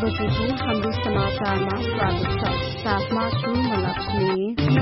बजेको हाम्रो समाचारमा स्वागत छ। साथमा छु म लक्ष्मी।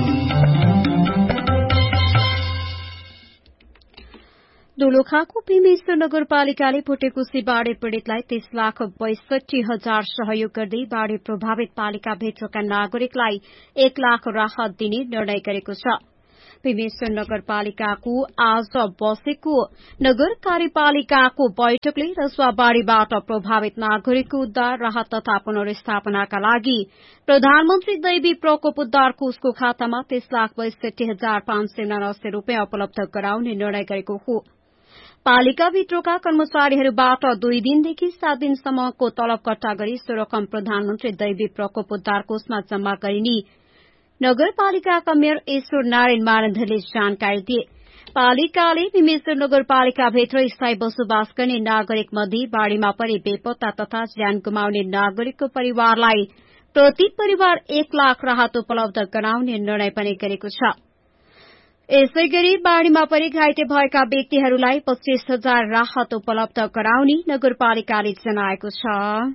दोलखाको भीमेश्वर नगरपालिकाले भुटेकोशी बाढ़ी पीड़ितलाई 30,62,000 सहयोग गर्दै बाढ़ी प्रभावित पालिकाभित्रका नागरिकलाई 1 लाख राहत दिने निर्णय गरेको छ। भीमेश्वर नगरपालिकाको आज बसेको नगर कार्यपालिकाको बैठकले रसुवाबाढ़ीबाट प्रभावित नागरिकको उद्धार, राहत तथा पुनर्स्थापनाका लागि प्रधानमन्त्री दैवी प्रकोप उद्धार कोषको खातामा 30,62,579 रूपियाँ उपलब्ध गराउने निर्णय गरेको हो। पालिकाभित्रका कर्मचारीहरूबाट 2 दिनदेखि 7 दिनसम्मको तलब कट्टा गरी सो रकम प्रधानमन्त्री दैवी प्रकोप उद्धार कोषमा जम्मा गरिने नगरपालिकाका मेयर ईश्वर नारायण मानन्धरले जानकारी दिए। पालिकाले भीमेश्वर नगरपालिकाभित्र स्थायी बसोबास गर्ने नागरिक मध्ये बाढ़ीमा परि बेपत्ता तथा ज्यान गुमाउने नागरिकको परिवारलाई प्रति परिवार 1 लाख राहत उपलब्ध गराउने निर्णय पनि गरेको छ। यसै गरी बाढ़ीमा परि घाइते भएका व्यक्तिहरूलाई 25,000 राहत उपलब्ध गराउने नगरपालिकाले जनाएको छ।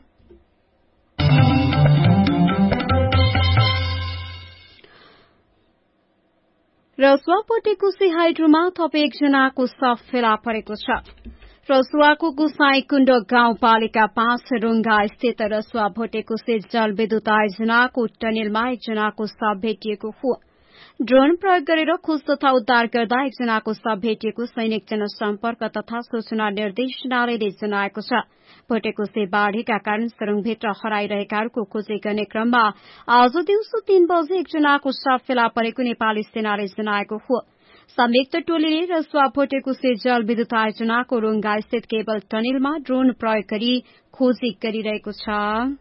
रसुवा भुटेकोशी हाइड्रोमा थप 1 जनाको शव फेला परेको छ। रसुवाको गुसाईकुण्ड गाउँपालिका 5 रुंगा स्थित रसुवा भुटेकोशी जलविद्युत आयोजनाको टनेलमा 1 जनाको शव भेटिएको हो। ड्रोन प्रयोग गरेर खोज तथा उद्धार गर्दा 1 जनाको शव भेटिएको सैनिक जनसम्पर्क तथा सूचना निर्देशनालयले जनाएको छ। भुटेकोशी बाढ़ीका कारण सुरुङभित्र हराइरहेकाहरूको खोजी गर्ने क्रममा आज दिउँसो 3 बजे 1 जनाको शव फेला परेको नेपाली सेनाले जनाएको हो। संयुक्त टोलीले रसुवा भुटेकोशी जलविद्युत आयोजनाको रुंगा स्थित केबल टनेलमा ड्रोन प्रयोग गरी खोजी गरिरहेको छ।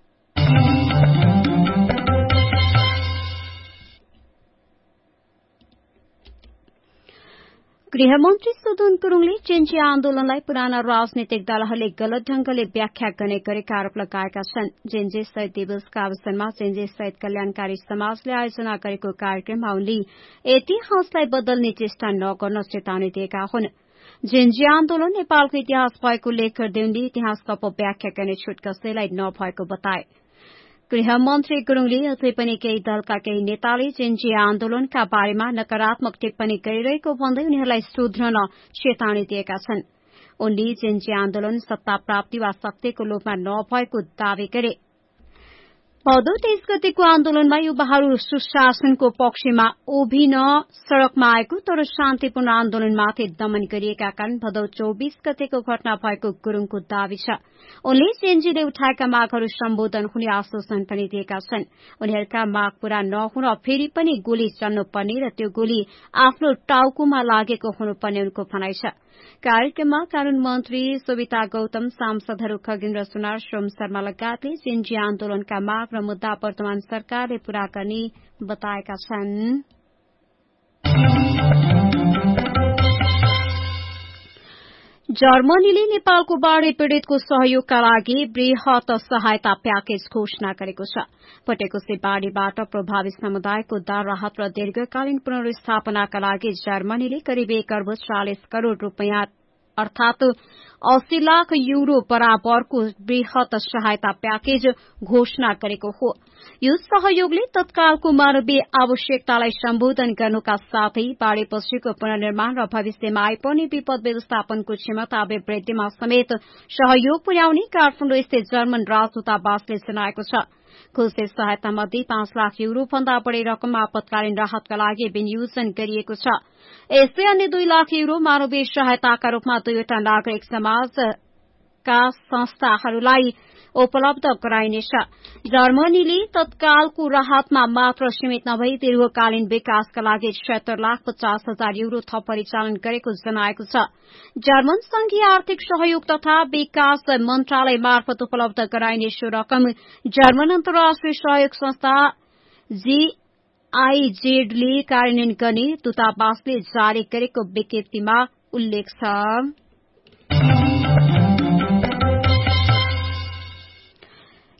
गृहमन्त्री सुदन गुरूङले जेन्जी आन्दोलनलाई पुराना राजनीतिक दलहरूले गलत ढंगले व्याख्या गर्ने गरेका आरोप लगाएका छन्। जेन्जी शहीद दिवसका अवसरमा जेन्जी शहीद कल्याणकारी समाजले आयोजना गरेको कार्यक्रममा उनले इतिहासलाई बदल्ने चेष्टा नगर्न चेतावनी दिएका हुन्। जेन्जी आन्दोलन नेपालको इतिहास भएको उल्लेख गर्दै उनले इतिहासको अपव्याख्या गर्ने छुट कसैलाई नभएको बताए। गृहमन्त्री गुरूङले अझै पनि केही दलका केही नेताले जेन्जी आन्दोलनका बारेमा नकारात्मक टिप्पणी गरिरहेको भन्दै उनीहरूलाई सुध्रन चेतावनी दिएका छन्। उनले जेन्जी आन्दोलन सत्ता प्राप्ति वा शक्तिको लोभमा नभएको दावी गरे। भदौ 23 गतेको आन्दोलनमा युवाहरू सुशासनको पक्षमा उभिन सड़कमा आएको तर शान्तिपूर्ण आन्दोलनमाथि दमन गरिएका कारण भदौ 24 गतेको घटना भएको गुरूङको दावी छ। उनले जेन्जीले उठाएका मागहरू सम्बोधन हुने आश्वासन पनि दिएका छन्। उनीहरूका माग पूरा नहुन फेरि पनि गोली चल्नुपर्ने र त्यो गोली आफ्नो टाउकोमा लागेको हुनुपर्ने उनको भनाइ छ। कार्यक्रममा कानून मन्त्री सुविता गौतम, सांसदहरू खगेन्द्र सुनार, सोम शर्मा लगायतले जेन्जी आन्दोलनका माग र मुद्दा वर्तमान सरकारले पूरा गर्ने बताएका छन्। जर्मनीले नेपालको बाढ़ी पीड़ितको सहयोगका लागि वृहत सहायता प्याकेज घोषणा गरेको छ। भुटेकोशी बाढ़ीबाट प्रभावित समुदायको उद्धार, राहत र दीर्घकालीन पुनर्स्थापनाका लागि जर्मनीले करिब 1 अर्ब 40 करोड़ रूपियाँ अर्थात 80 लाख यूरो बराबरको वृहत सहायता प्याकेज घोषणा गरेको हो। यो सहयोगले तत्कालको मानवीय आवश्यकतालाई सम्बोधन गर्नुका साथै बाढ़ीपछिको पुनर्निर्माण र भविष्यमा आइपर्ने विपद व्यवस्थापनको क्षमता अभिवृद्धिमा समेत सहयोग पुर्याउने काठमाडौँ स्थित जर्मन राजदूतावासले जनाएको छ। घोषित सहायता मध्ये 5 लाख यूरो भन्दा बढ़ी रकम आपतकालीन राहतका लागि विनियोजन गरिएको छ। यस्तै अन्य 2 लाख यूरो मानवीय सहायताका रूपमा 2वटा नागरिक समाजका संस्थाहरूलाई उपलब्ध गराइनेछ। जर्मनीले तत्कालको राहतमा मात्र सीमित नभई दीर्घकालीन विकासका लागि 76,50,000 यूरो थप परिचालन गरेको जनाएको छ। जर्मन संघीय आर्थिक सहयोग तथा विकास मन्त्रालय मार्फत उपलब्ध गराइने सो रकम जर्मन अन्तर्राष्ट्रिय सहयोग संस्था GIZ ले कार्यान्वयन गर्ने दूतावासले जारी गरेको विज्ञप्तिमा उल्लेख छ।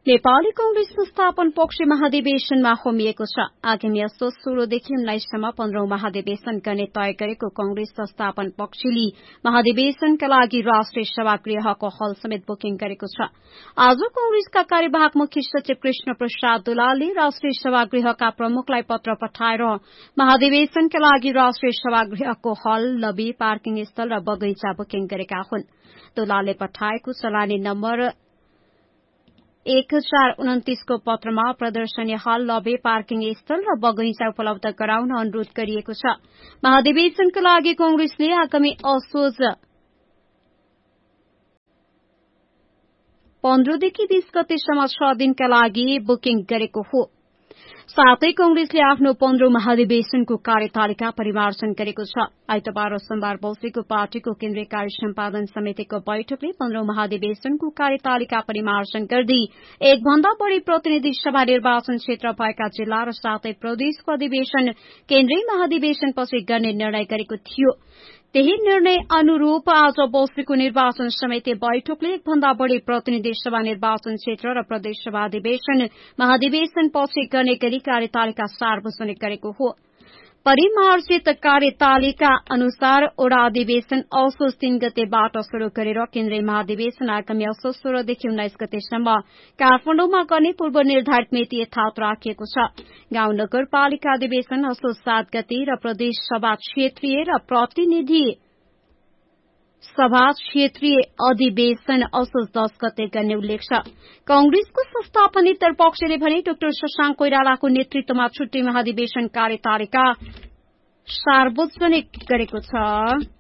नेपाली कंग्रेस संस्थापन पक्ष महाधिवेशनमा होमिएको छ। आगामी असोज 16 देखि 19 सम्म 15औं महाधिवेशन गर्ने तय गरेको कंग्रेस संस्थापन पक्षले महाधिवेशनका लागि राष्ट्रिय सभागृहको हल समेत बुकिङ गरेको छ। आज कंग्रेसका कार्यवाहक मुख्य सचिव कृष्ण प्रसाद दुलालले राष्ट्रिय सभागृहका प्रमुखलाई पत्र पठाएर महाधिवेशनका लागि राष्ट्रिय सभागृहको हल, लबी, पार्किङ स्थल र बगैंचा बुकिङ गरेका हुन्। दुलालले पठाएको चलानी नम्बर 1029 को पत्रमा प्रदर्शनी हल, लबे, पार्किङ स्थल र बगैंचा उपलब्ध गराउन अनुरोध गरिएको छ। महाधिवेशनका लागि कंग्रेसले आगामी असोज 15 देखि 20 गतेसम्म 6 दिनका लागि बुकिङ गरेको हो। साथै कंग्रेसले आफ्नो 15औं महाधिवेशनको कार्यतालिका परिमार्जन गरेको छ। आइतबार र सोमबार बसेको पार्टीको केन्द्रीय कार्य सम्पादन समितिको बैठकले 15औं महाधिवेशनको कार्यतालिका परिमार्जन गर्दै एक भन्दा बढ़ी प्रतिनिधि सभा निर्वाचन क्षेत्र भएका जिल्ला र साथै प्रदेशको अधिवेशन केन्द्रीय महाधिवेशनपछि गर्ने निर्णय गरेको थियो। त्यही निर्णय अनुरूप आज बसेको निर्वाचन समिति बैठकले एक भन्दा बढ़ी प्रतिनिधि सभा निर्वाचन क्षेत्र र प्रदेश सभा अधिवेशन महाधिवेशनपछि गर्ने गरी कार्यतालिका सार्वजनिक गरेको हो। परिमार्जित कार्यतालिका अनुसार ओडा अधिवेशन असोज 3 गतेबाट शुरू गरेर केन्द्रीय महाधिवेशन आगामी असोज 16 देखि 19 गतेसम्म काठमाडौँमा गर्ने पूर्व निर्धारित मिति यथावत राखिएको छ। गाउँ नगरपालिका अधिवेशन असोज 7 गते र प्रदेश सभा क्षेत्रीय र प्रतिनिधि सभा क्षेत्रीय अधिवेशन असोज 10 गते गर्ने उल्लेख छ। कंग्रेसको संस्थापनेतर पक्षले भने डाक्टर शशाङ्क कोइरालाको नेतृत्वमा छुट्टै महाधिवेशन कार्यतालिका सार्वजनिक गरेको छ।